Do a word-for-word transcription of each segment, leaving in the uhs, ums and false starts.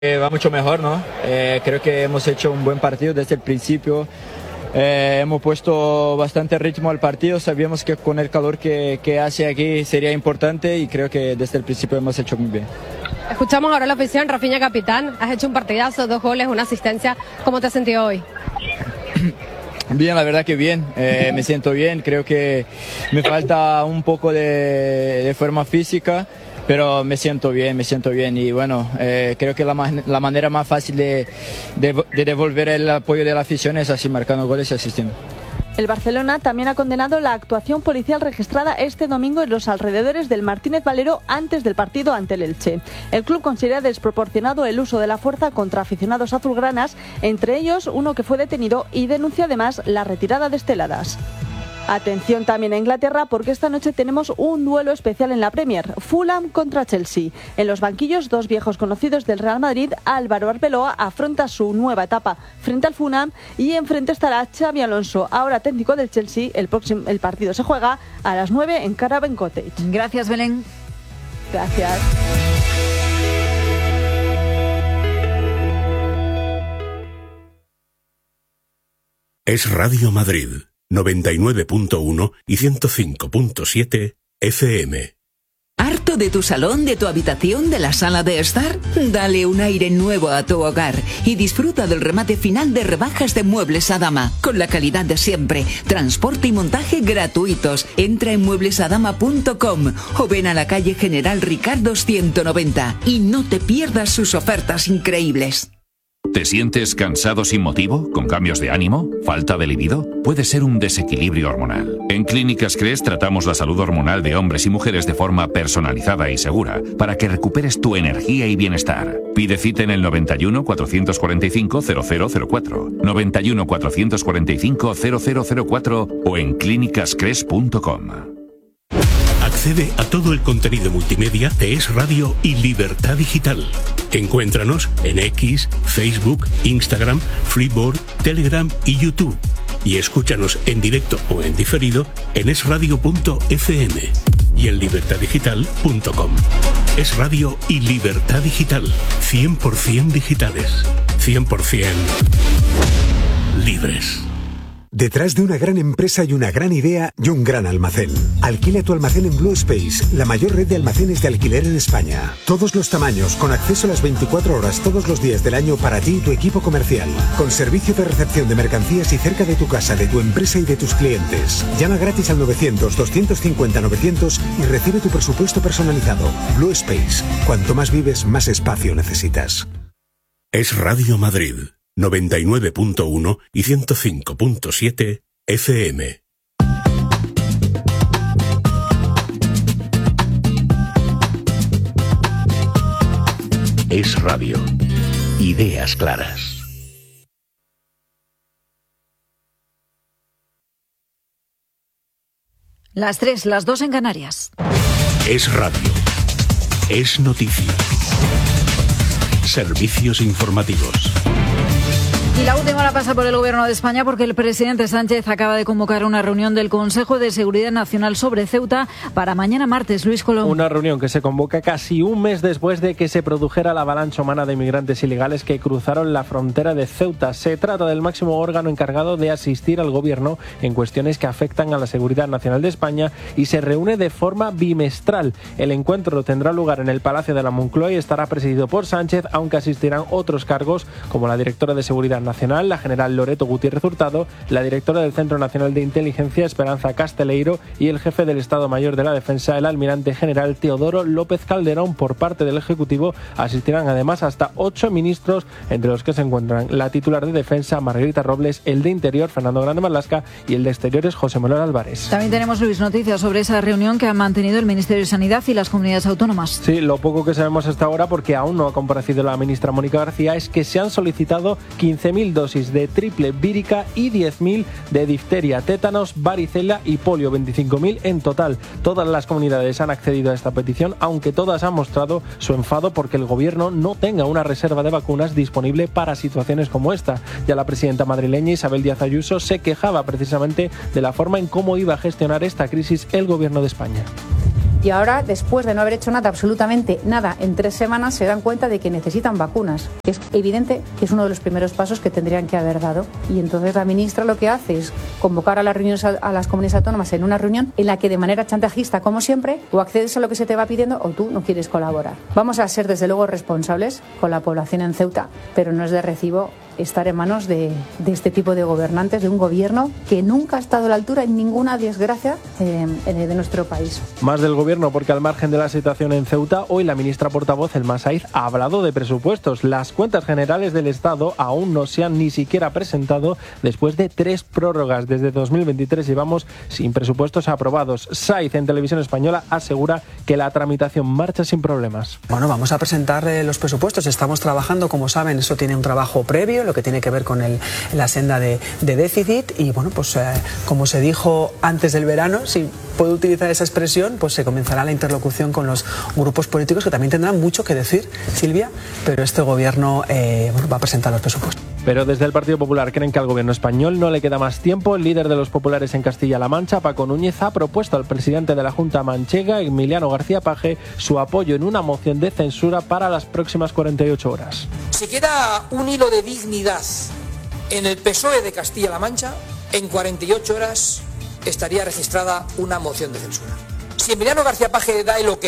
Eh, va mucho mejor, ¿no? Eh, creo que hemos hecho un buen partido desde el principio. Eh, hemos puesto bastante ritmo al partido. Sabíamos que con el calor que, que hace aquí sería importante y creo que desde el principio hemos hecho muy bien. Escuchamos ahora la afición. Rafinha, capitán, has hecho un partidazo, dos goles, una asistencia. ¿Cómo te has sentido hoy? Bien, la verdad que bien, eh, me siento bien. Creo que me falta un poco de, de forma física, pero me siento bien, me siento bien y bueno, eh, creo que la, man- la manera más fácil de, de, de devolver el apoyo de la afición es así, marcando goles y asistiendo. El Barcelona también ha condenado la actuación policial registrada este domingo en los alrededores del Martínez Valero antes del partido ante el Elche. El club considera desproporcionado el uso de la fuerza contra aficionados azulgranas, entre ellos uno que fue detenido, y denuncia además la retirada de esteladas. Atención también a Inglaterra, porque esta noche tenemos un duelo especial en la Premier, Fulham contra Chelsea. En los banquillos, dos viejos conocidos del Real Madrid, Álvaro Arbeloa afronta su nueva etapa frente al Fulham y enfrente estará Xabi Alonso, ahora técnico del Chelsea. El próximo el partido se juega a las nueve en Craven Cottage. Gracias, Belén. Gracias. Es Radio Madrid, noventa y nueve punto uno y ciento cinco punto siete F M. ¿Harto de tu salón, de tu habitación, de la sala de estar? Dale un aire nuevo a tu hogar y disfruta del remate final de rebajas de Muebles Adama, con la calidad de siempre, transporte y montaje gratuitos. Entra en muebles adama punto com o ven a la calle General Ricardo ciento noventa y no te pierdas sus ofertas increíbles. ¿Te sientes cansado sin motivo? ¿Con cambios de ánimo? ¿Falta de libido? Puede ser un desequilibrio hormonal. En Clínicas Cres tratamos la salud hormonal de hombres y mujeres de forma personalizada y segura para que recuperes tu energía y bienestar. Pide cita en el noventa y uno, cuatrocientos cuarenta y cinco, cero cero cero cuatro, noventa y uno, cuatrocientos cuarenta y cinco, cero cero cero cuatro o en clínicas cres punto com. Accede a todo el contenido multimedia de Es Radio y Libertad Digital. Encuéntranos en X, Facebook, Instagram, Freeboard, Telegram y YouTube. Y escúchanos en directo o en diferido en es radio punto efe eme y en libertad digital punto com. Es Radio y Libertad Digital. cien por ciento digitales. cien por ciento libres. Detrás de una gran empresa y una gran idea y un gran almacén. Alquila tu almacén en Blue Space, la mayor red de almacenes de alquiler en España. Todos los tamaños, con acceso a las veinticuatro horas todos los días del año para ti y tu equipo comercial. Con servicio de recepción de mercancías y cerca de tu casa, de tu empresa y de tus clientes. Llama gratis al novecientos, doscientos cincuenta, novecientos y recibe tu presupuesto personalizado. Blue Space. Cuanto más vives, más espacio necesitas. Es Radio Madrid, noventa y nueve punto uno y ciento cinco punto siete F M. Es Radio. Ideas claras. Las tres, las dos en Canarias. Es Radio. Es noticia. Servicios informativos. Y la última hora pasa por el Gobierno de España porque el presidente Sánchez acaba de convocar una reunión del Consejo de Seguridad Nacional sobre Ceuta para mañana martes. Luis Colón. Una reunión que se convoca casi un mes después de que se produjera la avalancha humana de inmigrantes ilegales que cruzaron la frontera de Ceuta. Se trata del máximo órgano encargado de asistir al Gobierno en cuestiones que afectan a la seguridad nacional de España y se reúne de forma bimestral. El encuentro tendrá lugar en el Palacio de la Moncloa y estará presidido por Sánchez, aunque asistirán otros cargos como la directora de Seguridad Nacional, la general Loreto Gutiérrez Hurtado, la directora del Centro Nacional de Inteligencia, Esperanza Casteleiro, y el jefe del Estado Mayor de la Defensa, el almirante general Teodoro López Calderón. Por parte del Ejecutivo asistirán además hasta ocho ministros, entre los que se encuentran la titular de Defensa, Margarita Robles, el de Interior, Fernando Grande Marlaska, y el de Exteriores, José Manuel Álvarez. También tenemos, Luis, noticias sobre esa reunión que han mantenido el Ministerio de Sanidad y las comunidades autónomas. Sí, lo poco que sabemos hasta ahora, porque aún no ha comparecido la ministra Mónica García, es que se han solicitado quince mil dosis de triple vírica y diez mil de difteria, tétanos, varicela y polio, veinticinco mil en total. Todas las comunidades han accedido a esta petición, aunque todas han mostrado su enfado porque el Gobierno no tenga una reserva de vacunas disponible para situaciones como esta. Ya la presidenta madrileña Isabel Díaz Ayuso se quejaba precisamente de la forma en cómo iba a gestionar esta crisis el Gobierno de España. Y ahora, después de no haber hecho nada, absolutamente nada, en tres semanas, se dan cuenta de que necesitan vacunas. Es evidente que es uno de los primeros pasos que tendrían que haber dado. Y entonces la ministra lo que hace es convocar a las reuniones a las comunidades autónomas en una reunión en la que de manera chantajista, como siempre, o accedes a lo que se te va pidiendo o tú no quieres colaborar. Vamos a ser desde luego responsables con la población en Ceuta, pero no es de recibo estar en manos de, de este tipo de gobernantes, de un gobierno que nunca ha estado a la altura en ninguna desgracia eh, de nuestro país. Más del gobierno, porque al margen de la situación en Ceuta, hoy la ministra portavoz Elma Saiz ha hablado de presupuestos. Las cuentas generales del Estado aún no se han ni siquiera presentado después de tres prórrogas. Desde dos mil veintitrés llevamos sin presupuestos aprobados. Saiz, en Televisión Española, asegura que la tramitación marcha sin problemas. Bueno, vamos a presentar eh, los presupuestos. Estamos trabajando, como saben, eso tiene un trabajo previo, lo que tiene que ver con el, la senda de, de déficit. Y bueno, pues eh, como se dijo antes del verano, si puedo utilizar esa expresión, pues se comenzará la interlocución con los grupos políticos, que también tendrán mucho que decir, Silvia, pero este gobierno eh, bueno, va a presentar los presupuestos. Pero desde el Partido Popular creen que al gobierno español no le queda más tiempo. El líder de los populares en Castilla-La Mancha, Paco Núñez, ha propuesto al presidente de la Junta manchega, Emiliano García Paje, su apoyo en una moción de censura para las próximas cuarenta y ocho horas. Si queda un hilo de dignidad en el P S O E de Castilla-La Mancha, en cuarenta y ocho horas estaría registrada una moción de censura. Si Emiliano García Paje da el ok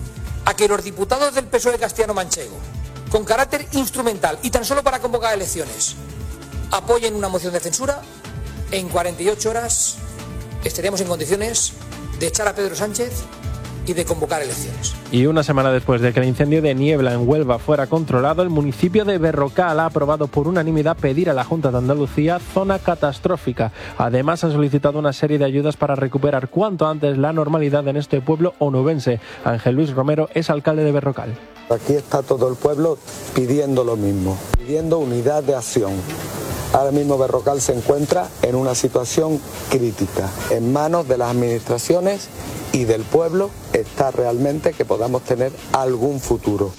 a que los diputados del P S O E castellano-manchego, con carácter instrumental y tan solo para convocar elecciones, apoyen una moción de censura, en cuarenta y ocho horas estaríamos en condiciones de echar a Pedro Sánchez y de convocar elecciones. Y una semana después de que el incendio de Niebla en Huelva fuera controlado, el municipio de Berrocal ha aprobado por unanimidad pedir a la Junta de Andalucía zona catastrófica. Además, han solicitado una serie de ayudas para recuperar cuanto antes la normalidad en este pueblo onubense. Ángel Luis Romero es alcalde de Berrocal. Aquí está todo el pueblo pidiendo lo mismo, pidiendo unidad de acción. Ahora mismo Berrocal se encuentra en una situación crítica. En manos de las administraciones y del pueblo está realmente que podamos tener algún futuro.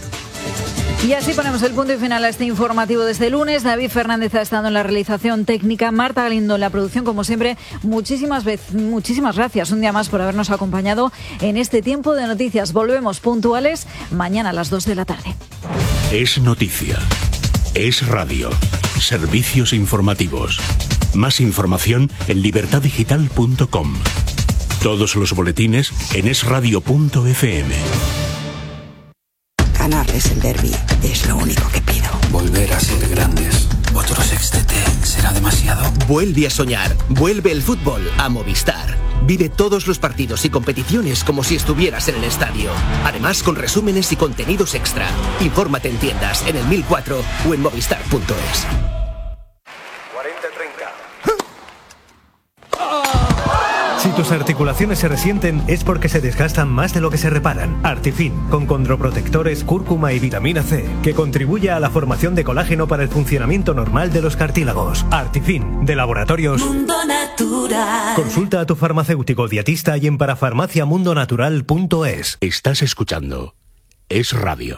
Y así ponemos el punto y final a este informativo de este lunes. David Fernández ha estado en la realización técnica, Marta Galindo en la producción, como siempre. Muchísimas veces, muchísimas gracias un día más por habernos acompañado en este tiempo de noticias. Volvemos puntuales mañana a las dos de la tarde. Es noticia. Es radio. Servicios informativos. Más información en libertad digital punto com. Todos los boletines en es radio punto efe eme. Ganarles el derbi es lo único que pido. Volver a ser grandes. Otro sextete será demasiado. Vuelve a soñar. Vuelve el fútbol a Movistar. Vive todos los partidos y competiciones como si estuvieras en el estadio. Además, con resúmenes y contenidos extra. Infórmate en tiendas, en el mil cuatro o en movistar punto es. cuarenta treinta. Si tus articulaciones se resienten es porque se desgastan más de lo que se reparan. Artifin, con condroprotectores, cúrcuma y vitamina C, que contribuye a la formación de colágeno para el funcionamiento normal de los cartílagos. Artifin, de Laboratorios Mundo Natural. Consulta a tu farmacéutico dietista y en parafarmacia mundo natural punto es. Estás escuchando Es Radio.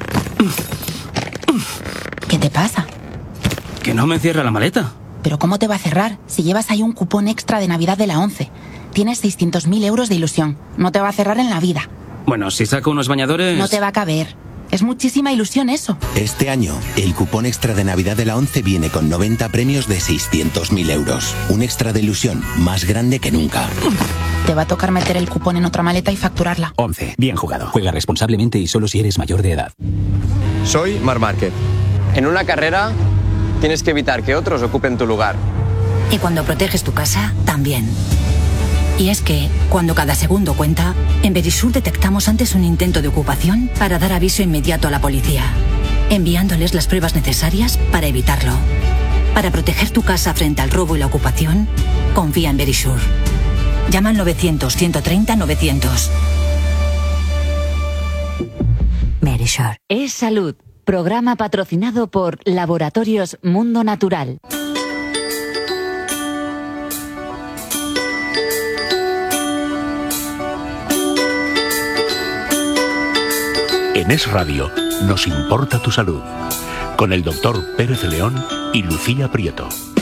¿Qué te pasa? Que no me cierra la maleta. ¿Pero cómo te va a cerrar si llevas ahí un cupón extra de Navidad de la ONCE? Tienes seiscientos mil euros de ilusión. No te va a cerrar en la vida. Bueno, si saco unos bañadores... No te va a caber. Es muchísima ilusión eso. Este año, el cupón extra de Navidad de la ONCE viene con noventa premios de seiscientos mil euros. Un extra de ilusión más grande que nunca. Te va a tocar meter el cupón en otra maleta y facturarla. ONCE. Bien jugado. Juega responsablemente y solo si eres mayor de edad. Soy Marc Márquez. En una carrera tienes que evitar que otros ocupen tu lugar. Y cuando proteges tu casa, también. Y es que, cuando cada segundo cuenta, en Verisur detectamos antes un intento de ocupación para dar aviso inmediato a la policía, enviándoles las pruebas necesarias para evitarlo. Para proteger tu casa frente al robo y la ocupación, confía en Verisur. Llama al novecientos, ciento treinta, novecientos. Verisur. Es Salud. Programa patrocinado por Laboratorios Mundo Natural. En Es Radio nos importa tu salud. Con el doctor Pérez León y Lucía Prieto.